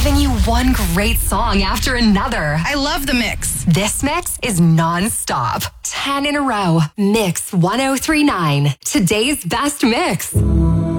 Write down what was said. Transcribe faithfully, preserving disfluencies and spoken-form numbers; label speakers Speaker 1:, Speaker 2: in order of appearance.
Speaker 1: giving you one great song after another.
Speaker 2: I love the mix.
Speaker 1: This mix is non-stop. ten in a row. Mix one oh three point nine. Today's best mix.